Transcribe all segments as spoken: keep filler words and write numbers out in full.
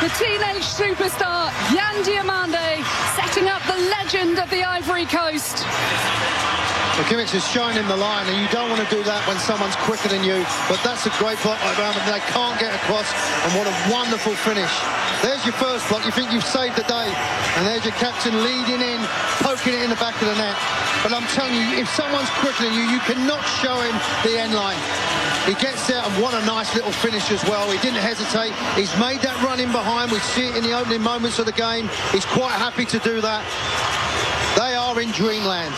The teenage superstar, Yan Diomande, setting up the legend of the Ivory Coast. Well, Kimmich has shown him the line, and you don't want to do that when someone's quicker than you, but that's a great block by Brown, they can't get across, and what a wonderful finish. There's your first block, you think you've saved the day, and there's your captain leading in, poking it in the back of the net. But I'm telling you, if someone's quicker than you, you cannot show him the end line. He gets there, and what a nice little finish as well. He didn't hesitate. He's made that run in behind. We see it in the opening moments of the game. He's quite happy to do that. They are in dreamland.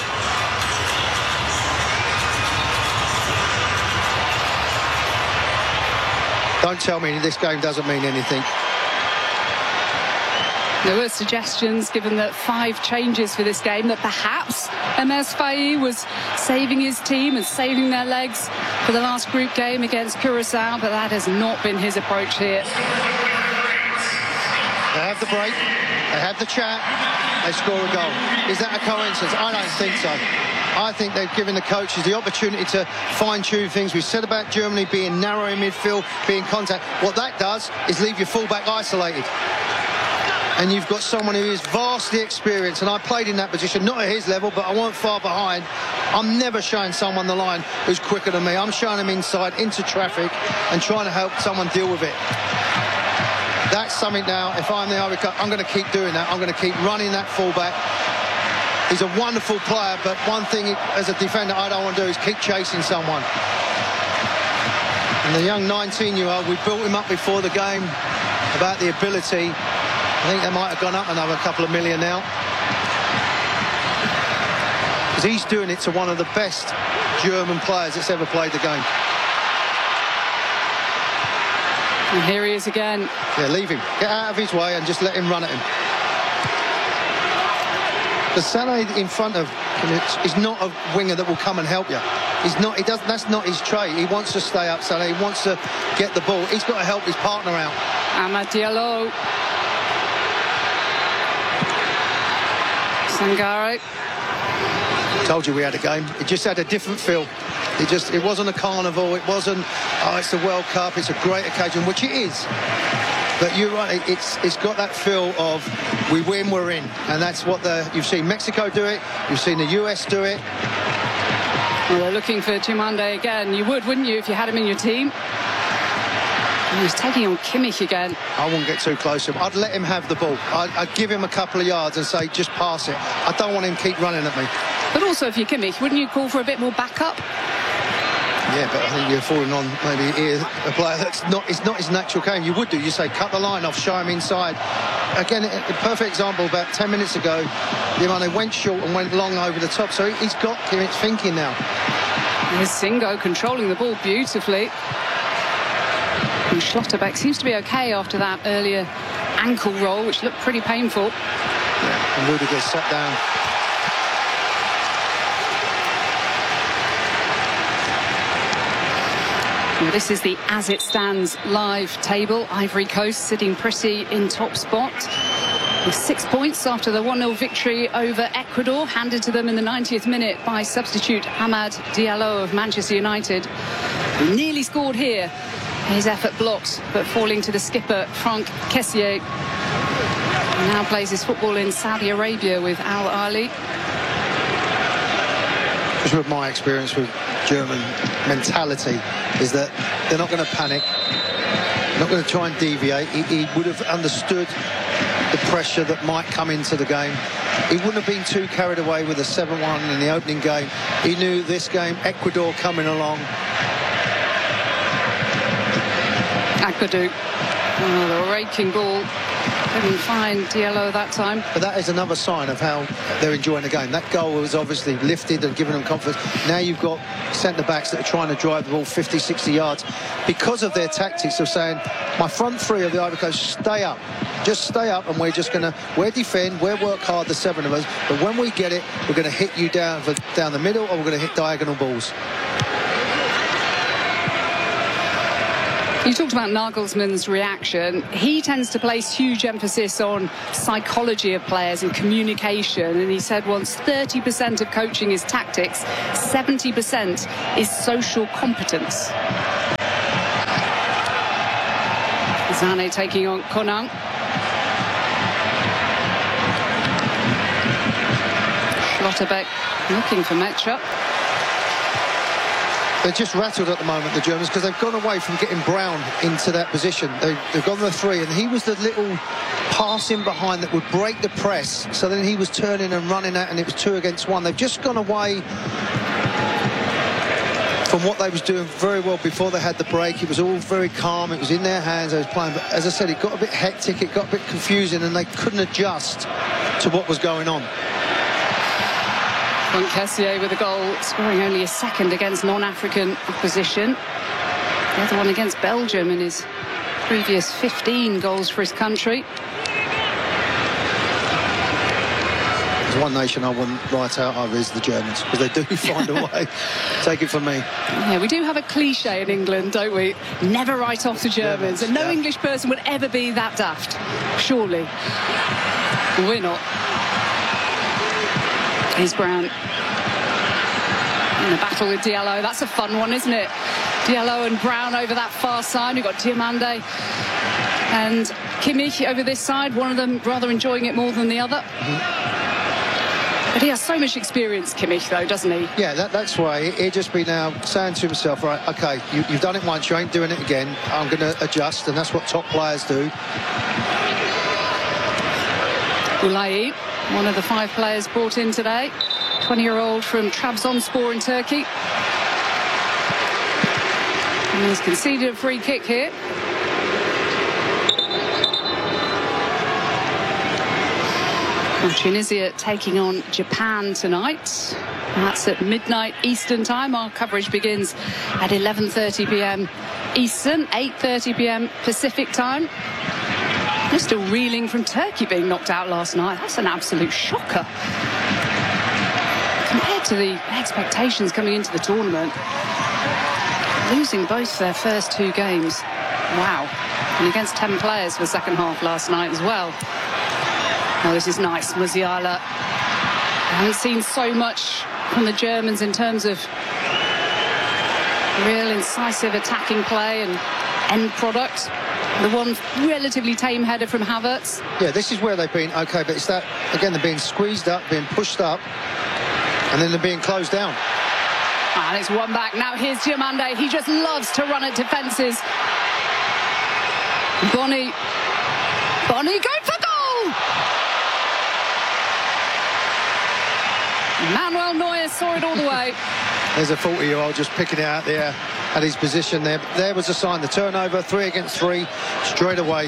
Don't tell me this game doesn't mean anything. There were suggestions, given that five changes for this game, that perhaps Emez Faye was saving his team and saving their legs for the last group game against Curacao, but that has not been his approach here. They have the break, they have the chat, they score a goal. Is that a coincidence? I don't think so. I think they've given the coaches the opportunity to fine-tune things. We said about Germany being narrow in midfield, being contact. What that does is leave your fullback isolated. And you've got someone who is vastly experienced, and I played in that position, not at his level, but I weren't far behind. I'm never showing someone the line who's quicker than me. I'm showing them inside, into traffic, and trying to help someone deal with it. That's something now, if I'm the Ivory Coast, I'm going to keep doing that. I'm going to keep running that fullback. He's a wonderful player, but one thing as a defender I don't want to do is keep chasing someone. And the young nineteen-year-old, we built him up before the game about the ability. I think they might have gone up another couple of million now. Because he's doing it to one of the best German players that's ever played the game. And here he is again. Yeah, leave him. Get out of his way and just let him run at him. The Sané in front of Kimmich is not a winger that will come and help you. He's not. He doesn't. That's not his trait. He wants to stay up. Sané. He wants to get the ball. He's got to help his partner out. Amad Diallo. Sangare. Told you we had a game. It just had a different feel. It just. It wasn't a carnival. It wasn't. Oh, it's the World Cup. It's a great occasion, which it is. But you're right, it's it's got that feel of we win, we're in. And that's what the you've seen Mexico do it, you've seen the U S do it. Well, they're looking for Diomande again. You would, wouldn't you, if you had him in your team? And he's taking on Kimmich again. I wouldn't get too close to him. I'd let him have the ball. I'd, I'd give him a couple of yards and say, just pass it. I don't want him to keep running at me. But also, if you're Kimmich, wouldn't you call for a bit more backup? Yeah, but I think you're falling on maybe here a player that's not it's not his natural game. You would do. You say cut the line off, show him inside. Again, a perfect example. About ten minutes ago, Diomande went short and went long over the top. So he's got Kimmich thinking now. There's Singo controlling the ball beautifully. And Schlotterbeck seems to be okay after that earlier ankle roll, which looked pretty painful. Yeah, and Rudiger sat down. Well, this is the As It Stands live table. Ivory Coast sitting pretty in top spot with six points after the one nil victory over Ecuador, handed to them in the ninetieth minute by substitute Amad Diallo of Manchester United. He nearly scored here. His effort blocked, but falling to the skipper, Franck Kessié. He now plays his football in Saudi Arabia with Al Ahly. Just with my experience with German mentality is that they're not going to panic, not going to try and deviate. He, he would have understood the pressure that might come into the game. He wouldn't have been too carried away with a seven one in the opening game. He knew this game, Ecuador coming along. Akadu. Oh, the raking ball. Couldn't find Diallo that time. But that is another sign of how they're enjoying the game. That goal was obviously lifted and given them confidence. Now you've got centre-backs that are trying to drive the ball fifty, sixty yards because of their tactics of saying, my front three of the Ivory Coast, stay up. Just stay up and we're just going to, we're defend, we're work hard, the seven of us, but when we get it, we're going to hit you down, for, down the middle or we're going to hit diagonal balls. You talked about Nagelsmann's reaction. He tends to place huge emphasis on psychology of players and communication. And he said once thirty percent of coaching is tactics, seventy percent is social competence. Sané taking on Conan. Schlotterbeck looking for Metra. They're just rattled at the moment, the Germans, because they've gone away from getting Brown into that position. They, they've gone the three, and he was the little pass in behind that would break the press. So then he was turning and running out, and it was two against one. They've just gone away from what they was doing very well before they had the break. It was all very calm. It was in their hands. They was playing. But as I said, it got a bit hectic. It got a bit confusing, and they couldn't adjust to what was going on. Franck Kessié with a goal, scoring only a second against non-African opposition. The other one against Belgium in his previous fifteen goals for his country. There's one nation I wouldn't write out of is the Germans, because they do find a way. Take it from me. Yeah, we do have a cliche in England, don't we? Never write off the Germans. And no yeah. English person would ever be that daft. Surely. We're not. Here's Brown. In the battle with Diallo. That's a fun one, isn't it? Diallo and Brown over that far side. We've got Diomande and Kimmich over this side. One of them rather enjoying it more than the other. Mm-hmm. But he has so much experience, Kimmich, though, doesn't he? Yeah, that, that's why he'd just be now saying to himself, right, OK, you, you've done it once, you ain't doing it again. I'm going to adjust, and that's what top players do. Boulaye, one of the five players brought in today. twenty-year-old from Trabzonspor in Turkey. And he's conceded a free kick here. Well, Tunisia taking on Japan tonight. And that's at midnight Eastern time. Our coverage begins at eleven thirty p m Eastern, eight thirty p m Pacific time. They're still reeling from Turkey being knocked out last night. That's an absolute shocker. Compared to the expectations coming into the tournament, losing both their first two games. Wow. And against ten players for the second half last night as well. Oh, this is nice. Musiala. I haven't seen so much from the Germans in terms of real incisive attacking play and end product. The one relatively tame header from Havertz. Yeah, this is where they've been OK, but it's that, again, they're being squeezed up, being pushed up, and then they're being closed down. And it's one back. Now here's Diomande. He just loves to run at defences. Bonny. Bonny going for goal! Manuel Neuer saw it all the way. There's a forty-year-old just picking it out there at his position there. There was a sign, the turnover, three against three, straight away.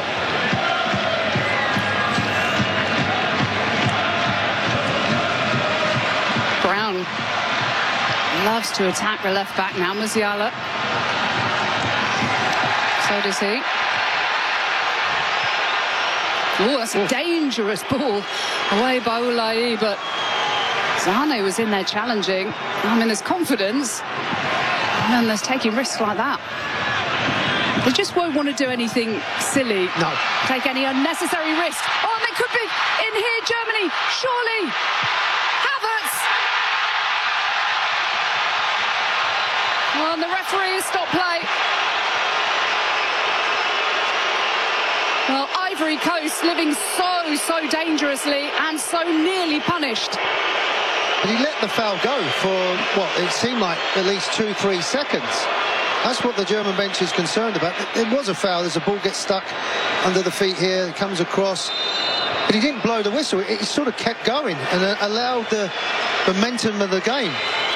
Brown loves to attack the left back now, Musiala. So does he. Oh, that's a dangerous ball away by Boulaye, but Zane was in there challenging. I mean, there's confidence, and then there's taking risks like that. They just won't want to do anything silly. No. Take any unnecessary risk. Oh, and they could be in here, Germany. Surely. Havertz. Oh, and the referee has stopped play. Well, Ivory Coast living so, so dangerously and so nearly punished. But he let the foul go for, what, it seemed like at least two, three seconds. That's what the German bench is concerned about. It was a foul as the ball gets stuck under the feet here. It comes across. But he didn't blow the whistle. It, it sort of kept going and uh, allowed the momentum of the game.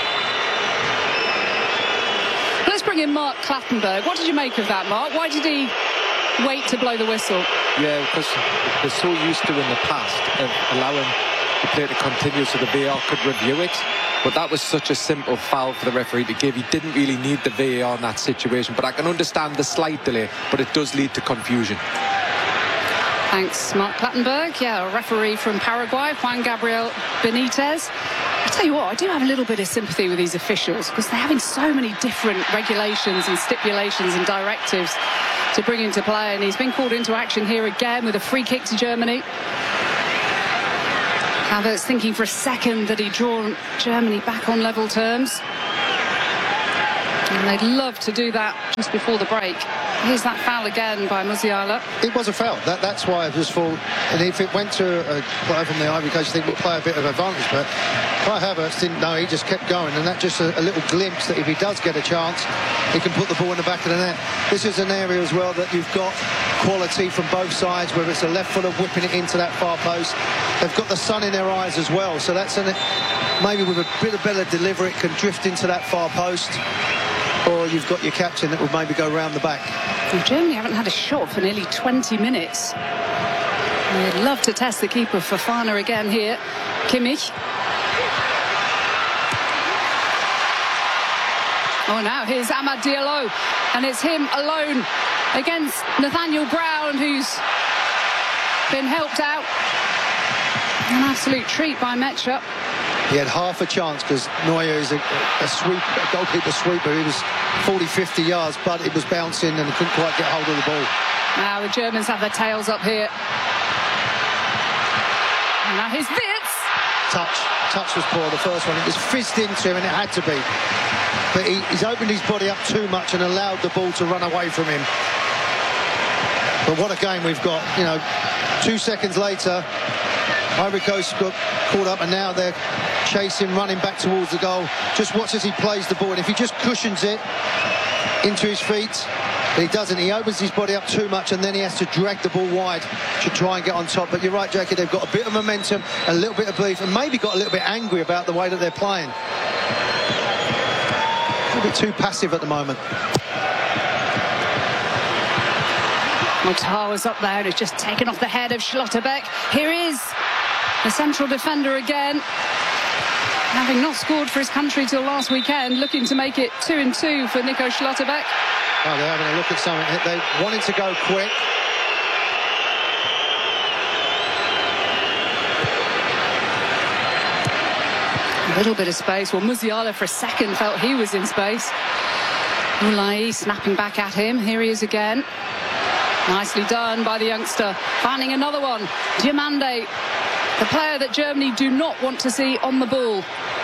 Let's bring in Mark Clattenburg. What did you make of that, Mark? Why did he wait to blow the whistle? Yeah, because they're so used to in the past of allowing the play to continue so the V A R could review it. But that was such a simple foul for the referee to give. He didn't really need the V A R in that situation. But I can understand the slight delay, but it does lead to confusion. Thanks, Mark Clattenburg. Yeah, a referee from Paraguay, Juan Gabriel Benitez. I tell you what, I do have a little bit of sympathy with these officials because they're having so many different regulations and stipulations and directives to bring into play. And he's been called into action here again with a free kick to Germany. Havertz thinking for a second that he'd drawn Germany back on level terms. And they'd love to do that just before the break. Here's that foul again by Musiala. It was a foul. That, that's why I just thought, and if it went to a player from the Ivory Coast, I think we'd play a bit of advantage. But Kai Havertz didn't know. He just kept going, and that just a, a little glimpse that if he does get a chance, he can put the ball in the back of the net. This is an area as well that you've got quality from both sides, whether it's a left footer whipping it into that far post. They've got the sun in their eyes as well, so that's an, maybe with a bit of better delivery, it can drift into that far post. Or you've got your captain that will maybe go round the back. Well, Germany haven't had a shot for nearly twenty minutes. They'd love to test the keeper. Fofana again here. Kimmich. Oh, now here's Amad Diallo. And it's him alone against Nathaniel Brown, who's been helped out. An absolute treat by Mecha. He had half a chance because Neuer is a, a sweep, a goalkeeper sweeper. He was forty, fifty yards, but it was bouncing and he couldn't quite get hold of the ball. Now the Germans have their tails up here. And now here's Wirtz. Touch. Touch was poor, the first one. It was fizzed into him and it had to be. But he, he's opened his body up too much and allowed the ball to run away from him. But what a game we've got. You know, two seconds later, Ivory Coast got caught up and now they're chasing, running back towards the goal. Just watch as he plays the ball, and if he just cushions it into his feet, but he doesn't. He opens his body up too much and then he has to drag the ball wide to try and get on top. But you're right, Jackie, they've got a bit of momentum, a little bit of belief, and maybe got a little bit angry about the way that they're playing. A little bit too passive at the moment. Motawa's up there and it's just taken off the head of Schlotterbeck. Here is the central defender again, having not scored for his country till last weekend, looking to make it two and two for Nico Schlotterbeck. Oh, they're having a look at something. They wanted to go quick. A little bit of space. Well, Musiala for a second felt he was in space. Ulai snapping back at him. Here he is again. Nicely done by the youngster. Finding another one. Diomande, the player that Germany do not want to see on the ball.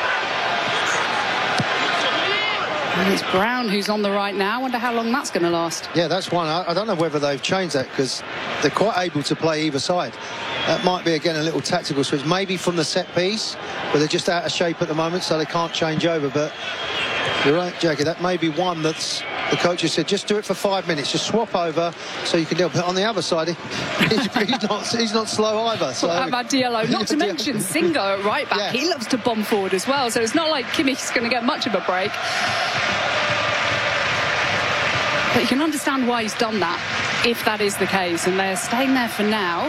And it's Brown who's on the right now. I wonder how long that's going to last. Yeah, that's one. I, I don't know whether they've changed that because they're quite able to play either side. That might be, again, a little tactical switch. Maybe from the set piece, but they're just out of shape at the moment, so they can't change over. But you're right, Jackie, that may be one that's... The coach has said, just do it for five minutes. Just swap over so you can deal. But on the other side, he, he's, he's, not, he's not slow either. So. Well, Amad Diallo, not to mention Singo at right back. Yes. He loves to bomb forward as well. So it's not like Kimmich's going to get much of a break. But you can understand why he's done that, if that is the case. And they're staying there for now.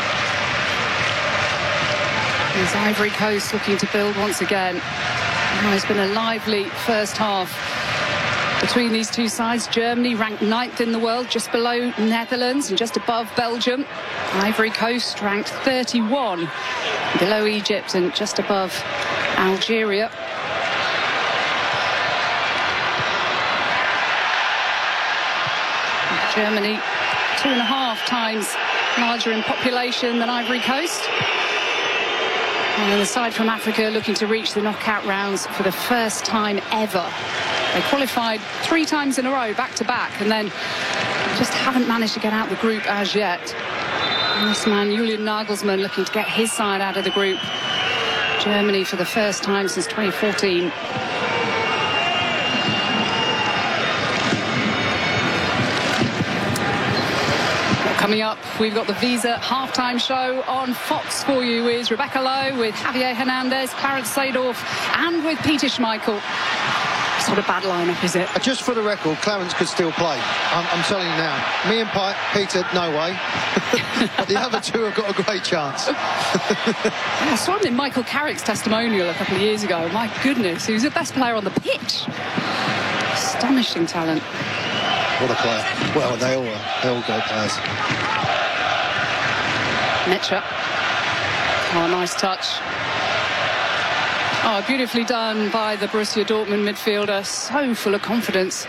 There's Ivory Coast looking to build once again. Oh, it's been a lively first half between these two sides. Germany ranked ninth in the world, just below Netherlands and just above Belgium. Ivory Coast ranked thirty-one, below Egypt and just above Algeria. Germany, two and a half times larger in population than Ivory Coast. And the side from Africa looking to reach the knockout rounds for the first time ever. They qualified three times in a row, back to back, and then just haven't managed to get out the group as yet. And this man, Julian Nagelsmann, looking to get his side out of the group. Germany for the first time since twenty fourteen. Coming up, we've got the Visa halftime show on Fox for you with Rebecca Lowe, with Javier Hernandez, Clarence Seedorf, and with Peter Schmeichel. It's not a bad lineup, is it? Just for the record, Clarence could still play. I'm, I'm telling you now. Me and Pi Peter, no way. But the other two have got a great chance. I saw him in Michael Carrick's testimonial a couple of years ago. My goodness, he was the best player on the pitch. Astonishing talent. What a player. Well, they all are. They all great players. Mecha. Oh, nice touch. Oh, beautifully done by the Borussia Dortmund midfielder. So full of confidence.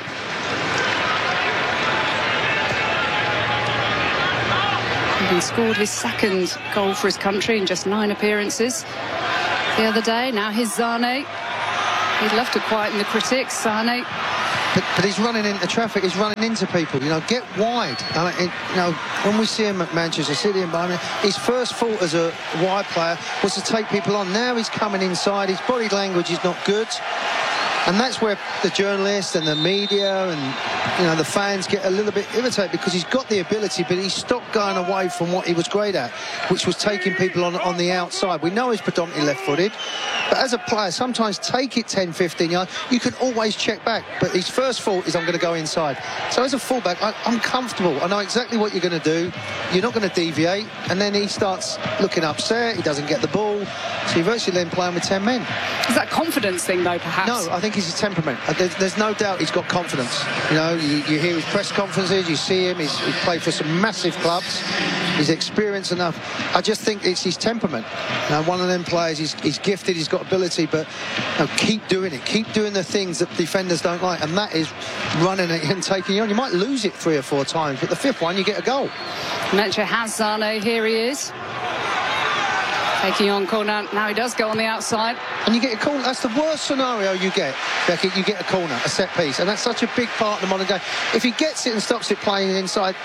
He scored his second goal for his country in just nine appearances the other day. Now here's Sane. He'd love to quieten the critics. Sane But, but he's running into traffic, he's running into people, you know, get wide. And, it, you know, when we see him at Manchester City and Bayern, his first fault as a wide player was to take people on. Now he's coming inside, his body language is not good. And that's where the journalists and the media and, you know, the fans get a little bit irritated, because he's got the ability, but he stopped going away from what he was great at, which was taking people on, on the outside. We know he's predominantly left-footed, but as a player, sometimes take it ten, fifteen yards. You can always check back, but his first fault is I'm going to go inside. So as a fullback, I, I'm comfortable. I know exactly what you're going to do. You're not going to deviate. And then he starts looking upset. He doesn't get the ball. So you're virtually then playing with ten men. Is that confidence thing, though, perhaps? No, I think he's a temperament. There's, there's no doubt he's got confidence. You know, you, you hear his press conferences, you see him, he's, he's played for some massive clubs, he's experienced enough. I just think it's his temperament. Now, one of them players, he's, he's gifted, he's got ability, but you know, keep doing it, keep doing the things that defenders don't like, and that is running it and taking you on. You might lose it three or four times, but the fifth one, you get a goal. Metcha has Zane, here he is. Taking on corner, now he does go on the outside. And you get a corner, that's the worst scenario you get, Becky, you get a corner, a set piece, and that's such a big part of the modern game. If he gets it and stops it playing inside...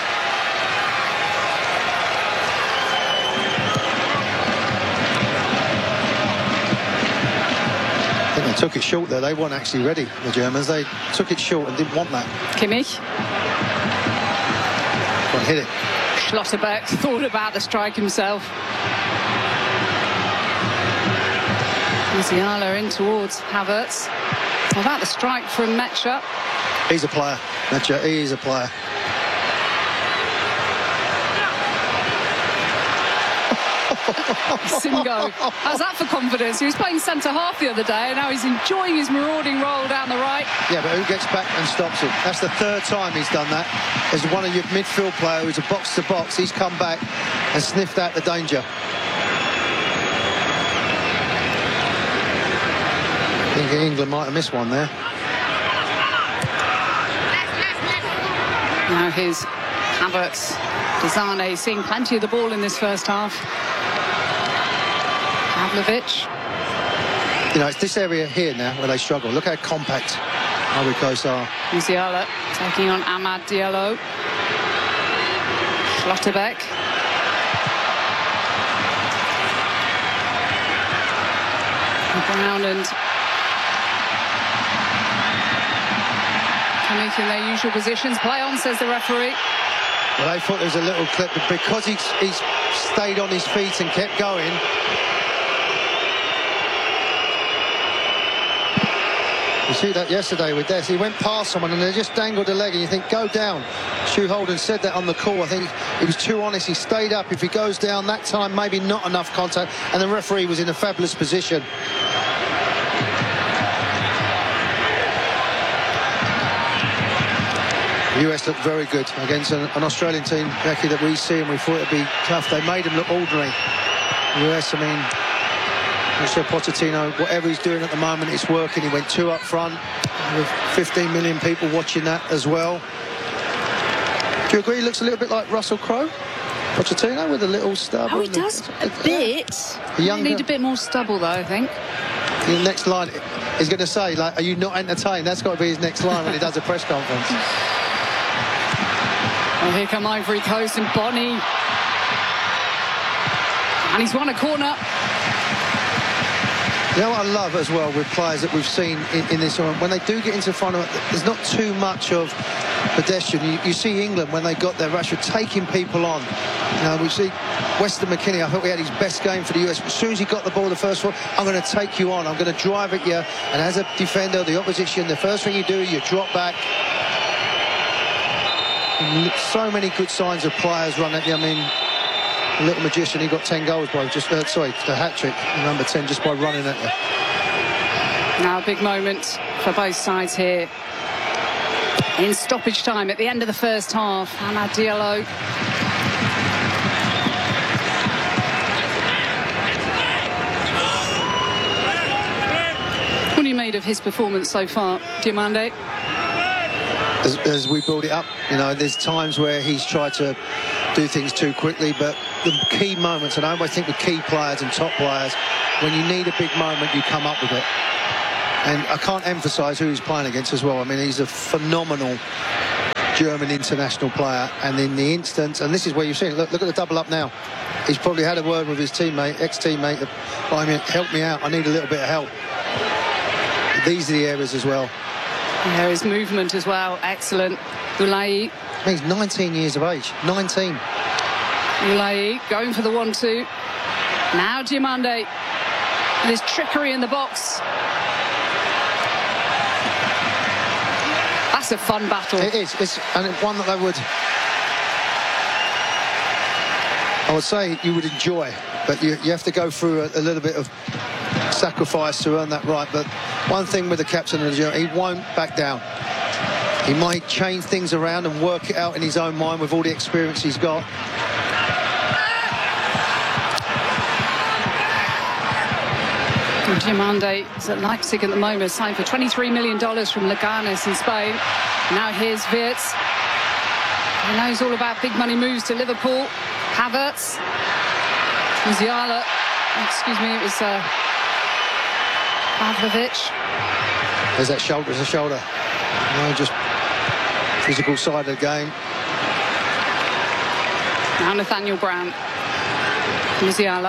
I think they took it short there, they weren't actually ready, the Germans, they took it short and didn't want that. Kimmich. Go on, hit it. Schlotterbeck thought about the strike himself. Musiala in towards Havertz. About the strike from Metcha. He's a player, Metcha, he's a player. Singo. How's that for confidence? He was playing centre-half the other day, and now he's enjoying his marauding roll down the right. Yeah, but who gets back and stops him? That's the third time he's done that. As one of your midfield player who's a box-to-box, he's come back and sniffed out the danger. I think England might have missed one there. Now here's Havertz. Zane seeing plenty of the ball in this first half. Pavlovic. You know, it's this area here now where they struggle. Look how compact Ivory Coast are. Musiala taking on Amad Diallo. Schlotterbeck. Brown and Kimmich in their usual positions. Play on, says the referee. Well, they thought there was a little clip, but because he's, he's stayed on his feet and kept going. You see that yesterday with Des. He went past someone and they just dangled a leg, and you think, go down. Stu Holden said that on the call. I think he was too honest. He stayed up. If he goes down that time, maybe not enough contact, and the referee was in a fabulous position. The U S looked very good against an, an Australian team, Becky, that we see, and we thought it'd be tough. They made them look ordinary. The U S, I mean, Mauricio Pochettino, whatever he's doing at the moment, it's working. He went two up front with fifteen million people watching that as well. Do you agree he looks a little bit like Russell Crowe? Pochettino with a little stubble. Oh, he does a bit. A younger, need a bit more stubble, though, I think. The next line is going to say, like, are you not entertained? That's got to be his next line when he does a press conference. Well, here come Ivory Coast and Bonny. And he's won a corner. You know what I love as well with players that we've seen in, in this one, when they do get into front of it, there's not too much of pedestrian. You, you see England when they got there, Rashford taking people on. You know, we see Weston McKennie, I thought he had his best game for the U S. As soon as he got the ball the first one, I'm going to take you on, I'm going to drive at you. And as a defender, the opposition, the first thing you do, you drop back. And so many good signs of players run at you. I mean, Little Magician, he got ten goals by just, uh, sorry, the hat-trick, number ten, just by running at you. Now a big moment for both sides here. In stoppage time at the end of the first half, Amad Diallo. What have you made of his performance so far, Diomande? As, as we build it up, you know, there's times where he's tried to do things too quickly, but the key moments, and I always think with key players and top players, when you need a big moment, you come up with it. And I can't emphasise who he's playing against as well. I mean, he's a phenomenal German international player. And in the instance, and this is where you've seen it, look, look at the double up now. He's probably had a word with his teammate, ex-teammate, that, I mean, help me out, I need a little bit of help. These are the areas as well. There is movement as well, excellent. Boulaye. He's nineteen years of age, nineteen. Boulaye going for the one two. Now Diomande. There's trickery in the box. That's a fun battle. It is, it's, and it's one that I would, I would say you would enjoy, but you, you have to go through a, a little bit of sacrifice to earn that right. But one thing with the captain of the German, he won't back down. He might change things around and work it out in his own mind with all the experience he's got. Diomande is at Leipzig at the moment, signed for twenty-three million dollars from Leganes in Spain. Now here's Wirtz. He knows all about big money moves to Liverpool. Havertz. Musiala. Excuse me, it was uh, Pavlovic. There's that shoulder, there's a shoulder. No, just physical side of the game. Now Nathaniel Brown. Musiala.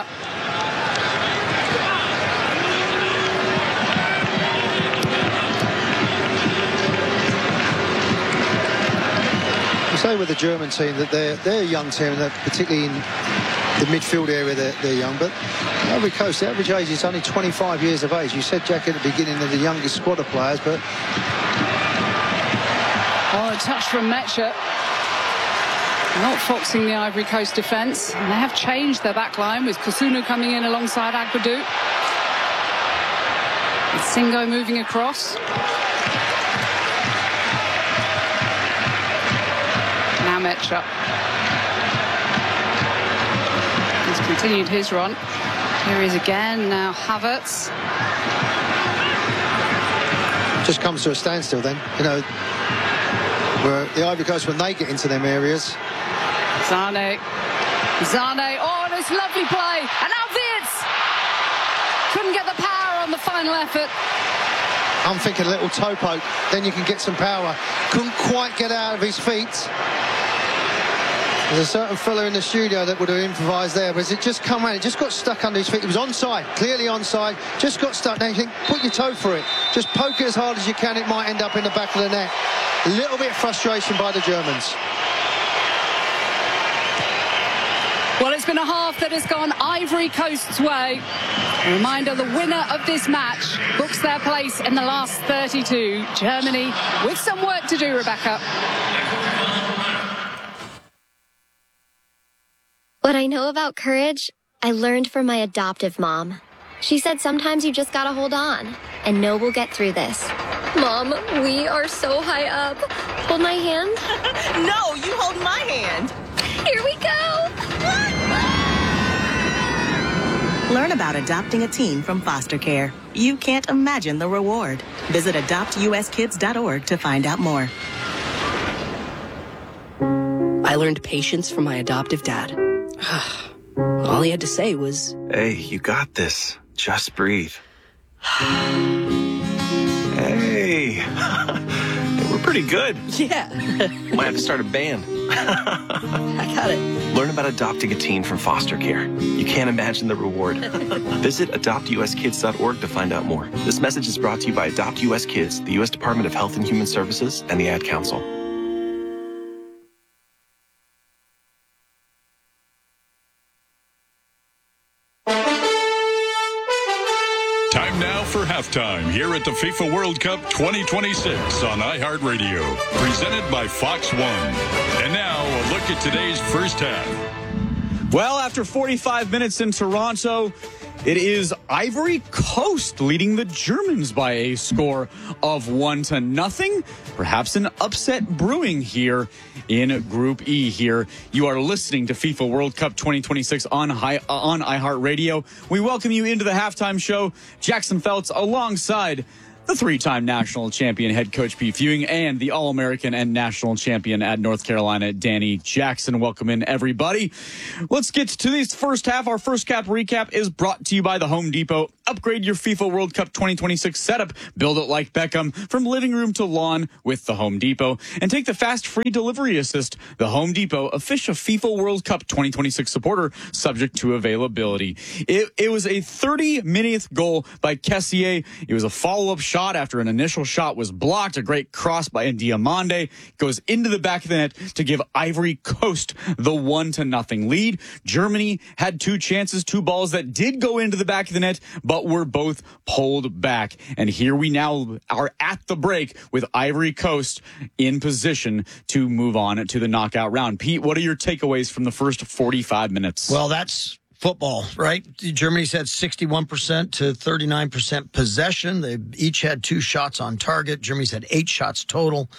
You say with the German team that they're, they're a young team, and particularly in the midfield area they're, they're young, but Ivory Coast, the average age is only twenty-five years of age. You said, Jack, at the beginning of the youngest squad of players, but... Oh, a touch from Mecha. Not foxing the Ivory Coast defence. And they have changed their back line with Kusunu coming in alongside Agbadou. And Singo moving across. Now Mecha. He's continued his run. Here he is again. Now Havertz. Just comes to a standstill then. You know, where the Ivory Coast, when they get into them areas. Zane. Zane. Oh, this lovely play. And now Wirtz. Couldn't get the power on the final effort. I'm thinking a little toe poke, then you can get some power. Couldn't quite get out of his feet. There's a certain fella in the studio that would have improvised there, but it just come out, it just got stuck under his feet. It was onside, clearly onside, just got stuck there. You think, put your toe for it. Just poke it as hard as you can, it might end up in the back of the net. A little bit of frustration by the Germans. Well, it's been a half that has gone Ivory Coast's way. A reminder, the winner of this match books their place in the last thirty-two. Germany with some work to do, Rebecca. What I know about courage, I learned from my adoptive mom. She said sometimes you just gotta hold on and know we'll get through this. Mom, we are so high up. Hold my hand. No, you hold my hand. Here we go. Learn about adopting a teen from foster care. You can't imagine the reward. Visit adopt U S kids dot org to find out more. I learned patience from my adoptive dad. All he had to say was, "Hey, you got this. Just breathe." Hey, we're pretty good. yeah. Might have to start a band. I got it. Learn about adopting a teen from foster care. You can't imagine the reward. Visit adopt U S kids dot org to find out more. This message is brought to you by Adopt U S Kids, the U S Department of Health and Human Services, and the Ad Council. Time now for halftime here at the FIFA World Cup twenty twenty-six on iHeartRadio, presented by Fox One. And now a look at today's first half. Well, after forty-five minutes in Toronto, it is Ivory Coast leading the Germans by a score of one to nothing. Perhaps an upset brewing here in Group E here. You are listening to FIFA World Cup twenty twenty-six on, high, on iHeartRadio. We welcome you into the halftime show. Jackson Feltz alongside the three-time national champion head coach Pete Ewing and the All-American and national champion at North Carolina, Danny Jackson. Welcome in, everybody. Let's get to this first half. Our first cap recap is brought to you by the Home Depot upgrade your FIFA World Cup twenty twenty-six setup. Build it like Beckham from living room to lawn with the Home Depot. And take the fast free delivery assist. The Home Depot, official FIFA World Cup twenty twenty-six supporter, subject to availability. It, it was a thirty-minute goal by Kessié. It was a follow-up shot after an initial shot was blocked. A great cross by Diomande goes into the back of the net to give Ivory Coast the one to nothing lead. Germany had two chances, two balls that did go into the back of the net, but were both pulled back. And here we now are at the break with Ivory Coast in position to move on to the knockout round. Pete, what are your takeaways from the first forty-five minutes? Well, that's football, right? Germany's had sixty-one percent to thirty-nine percent possession. They each had two shots on target. Germany's had eight shots total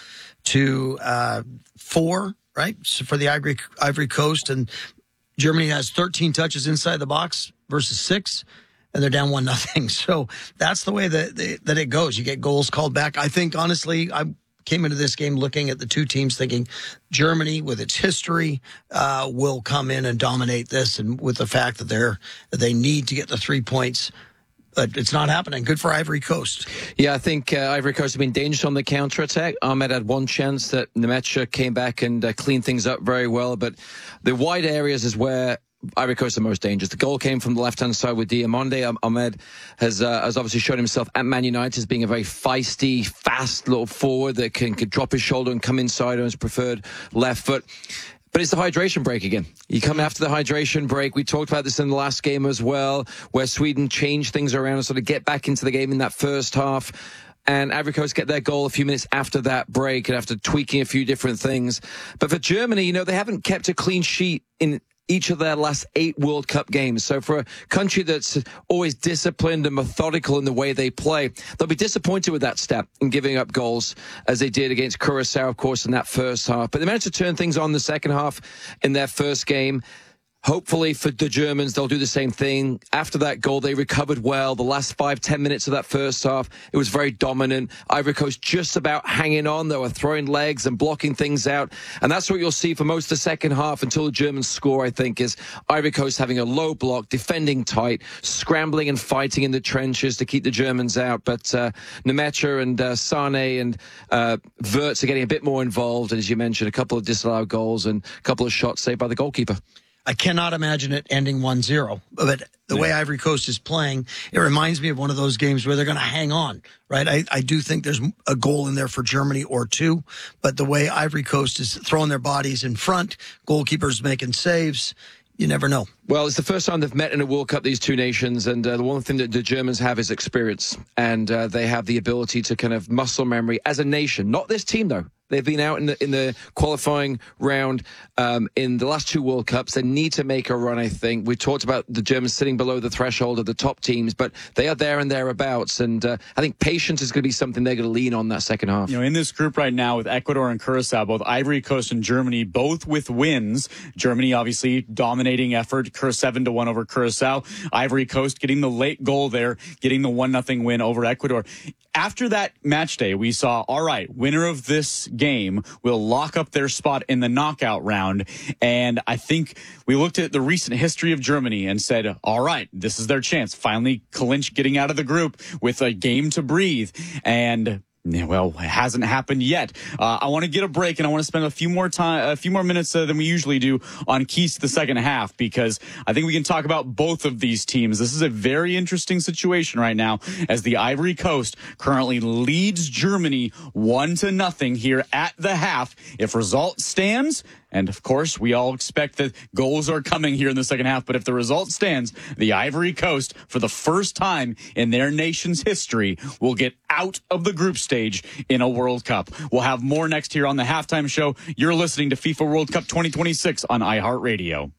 to uh, four, right, so for the Ivory, Ivory Coast. And Germany has thirteen touches inside the box versus six, and they're down one nothing. So that's the way that they, that it goes. You get goals called back. I think, honestly, I came into this game looking at the two teams thinking Germany, with its history, uh, will come in and dominate this, and with the fact that they're they need to get the three points. But it's not happening. Good for Ivory Coast. Yeah, I think uh, Ivory Coast have been dangerous on the counter-attack. Ahmed had one chance that Nemecha came back and uh, cleaned things up very well. But the wide areas is where Ivory Coast are most dangerous. The goal came from the left-hand side with Diomande. Ahmed has uh, has obviously shown himself at Man United as being a very feisty, fast little forward that can, can drop his shoulder and come inside on his preferred left foot. But it's the hydration break again. You come after the hydration break. We talked about this in the last game as well, where Sweden changed things around and sort of get back into the game in that first half. And Ivory Coast get their goal a few minutes after that break and after tweaking a few different things. But for Germany, you know, they haven't kept a clean sheet in each of their last eight World Cup games. So for a country that's always disciplined and methodical in the way they play, they'll be disappointed with that step in giving up goals, as they did against Curacao, of course, in that first half. But they managed to turn things on the second half in their first game. Hopefully for the Germans, they'll do the same thing. After that goal, they recovered well. The last five, ten minutes of that first half, it was very dominant. Ivory Coast just about hanging on. They were throwing legs and blocking things out. And that's what you'll see for most of the second half until the Germans score, I think, is Ivory Coast having a low block, defending tight, scrambling and fighting in the trenches to keep the Germans out. But uh, Nemecha and uh, Sane and uh, Wirtz are getting a bit more involved. And as you mentioned, a couple of disallowed goals and a couple of shots saved by the goalkeeper. I cannot imagine it ending one zero. But the yeah. way Ivory Coast is playing, it reminds me of one of those games where they're going to hang on, right? I, I do think there's a goal in there for Germany or two. But the way Ivory Coast is throwing their bodies in front, goalkeepers making saves, you never know. Well, it's the first time they've met in a World Cup, these two nations, and uh, the one thing that the Germans have is experience, and uh, they have the ability to kind of muscle memory as a nation. Not this team, though. They've been out in the in the qualifying round um, in the last two World Cups. They need to make a run, I think. We talked about the Germans sitting below the threshold of the top teams, but they are there and thereabouts. And uh, I think patience is going to be something they're going to lean on that second half. You know, in this group right now with Ecuador and Curacao, both Ivory Coast and Germany, both with wins. Germany, obviously, dominating effort, seven to one over Curacao. Ivory Coast getting the late goal there, getting the one nothing win over Ecuador. After that match day, we saw, all right, winner of this game will lock up their spot in the knockout round. And I think we looked at the recent history of Germany and said, all right, this is their chance. Finally clinch getting out of the group with a game to breathe. And well, it hasn't happened yet. Uh, I want to get a break, and I want to spend a few more time, a few more minutes uh, than we usually do on keys to the second half, because I think we can talk about both of these teams. This is a very interesting situation right now, as the Ivory Coast currently leads Germany one to nothing here at the half. If result stands, and of course, we all expect that goals are coming here in the second half. But if the result stands, the Ivory Coast, for the first time in their nation's history, will get out of the group stage in a World Cup. We'll have more next here on the Halftime Show. You're listening to FIFA World Cup twenty twenty-six on iHeartRadio.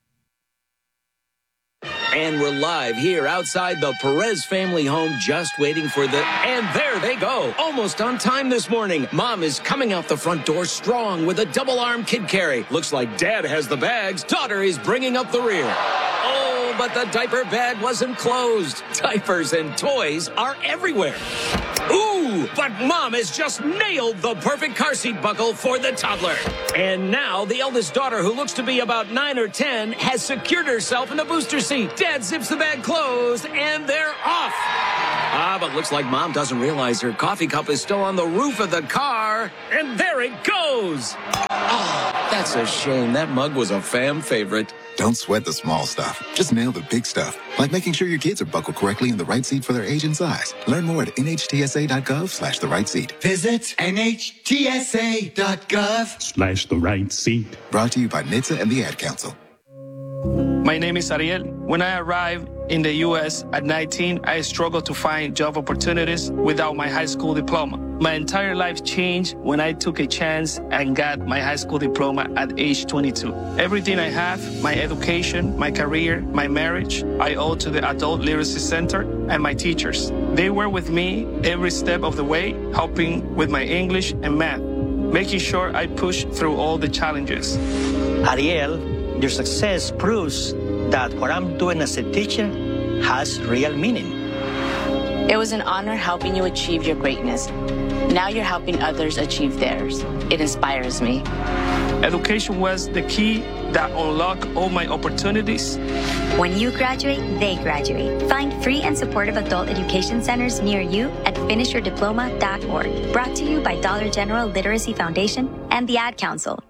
And we're live here outside the Perez family home, just waiting for the... And there they go. Almost on time this morning. Mom is coming out the front door strong with a double-arm kid carry. Looks like Dad has the bags. Daughter is bringing up the rear. Oh, but the diaper bag wasn't closed. Diapers and toys are everywhere. Ooh, but Mom has just nailed the perfect car seat buckle for the toddler. And now the eldest daughter, who looks to be about nine or ten, has secured herself in the booster seat. Dad zips the bag closed, and they're off. Ah, but looks like Mom doesn't realize her coffee cup is still on the roof of the car. And there it goes. Oh, that's a shame. That mug was a fan favorite. Don't sweat the small stuff. Just nail the big stuff, like making sure your kids are buckled correctly in the right seat for their age and size. Learn more at nhtsa.gov slash the right seat. Visit nhtsa.gov slash the right seat. Brought to you by N H T S A and the Ad Council. My name is Ariel. When I arrived in the U S at nineteen, I struggled to find job opportunities without my high school diploma. My entire life changed when I took a chance and got my high school diploma at age twenty-two. Everything I have, my education, my career, my marriage, I owe to the Adult Literacy Center and my teachers. They were with me every step of the way, helping with my English and math, making sure I push through all the challenges. Ariel, your success proves that what I'm doing as a teacher has real meaning. It was an honor helping you achieve your greatness. Now you're helping others achieve theirs. It inspires me. Education was the key that unlocked all my opportunities. When you graduate, they graduate. Find free and supportive adult education centers near you at finish your diploma dot org. Brought to you by Dollar General Literacy Foundation and the Ad Council.